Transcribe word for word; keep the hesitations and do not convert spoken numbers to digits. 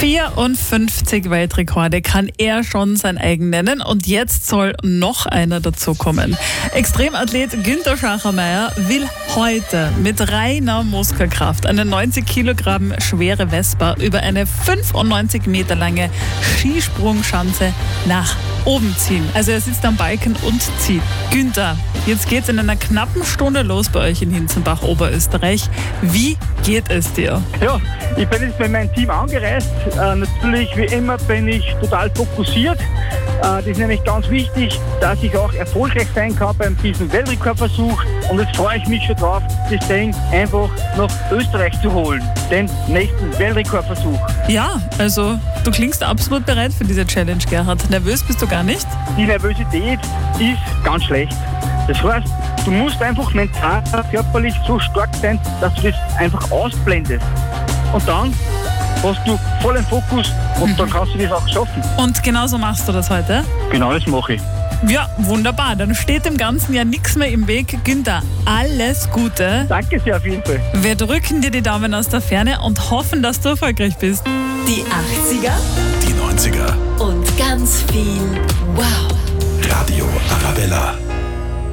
vierundfünfzig Weltrekorde kann er schon sein eigen nennen und jetzt soll noch einer dazukommen. Extremathlet Günther Schachermeier will heute mit reiner Muskelkraft eine neunzig Kilogramm schwere Vespa über eine fünfundneunzig Meter lange Skisprungschanze nach oben ziehen. Also er sitzt am Balken und zieht. Günther, jetzt geht's in einer knappen Stunde los bei euch in Hinzenbach, Oberösterreich. Wie geht es dir? Ja, ich bin jetzt mit meinem Team angereist. Äh, natürlich, wie immer, bin ich total fokussiert. Äh, das ist nämlich ganz wichtig, dass ich auch erfolgreich sein kann bei diesem Weltrekordversuch. Und jetzt freue ich mich schon drauf, das Ding einfach nach Österreich zu holen. Den nächsten Weltrekordversuch. Ja, also du klingst absolut bereit für diese Challenge, Gerhard. Nervös bist du gar nicht? Die Nervosität ist ganz schlecht. Das heißt, du musst einfach mental, körperlich so stark sein, dass du das einfach ausblendest. Und dann hast du vollen Fokus und mhm. dann kannst du das auch schaffen. Und genauso machst du das heute? Genau, das mache ich. Ja, wunderbar. Dann steht dem Ganzen ja nichts mehr im Weg. Günther, alles Gute. Danke sehr auf jeden Fall. Wir drücken dir die Daumen aus der Ferne und hoffen, dass du erfolgreich bist. Die achtziger, die neunziger und ganz viel Wow. Radio Arabella.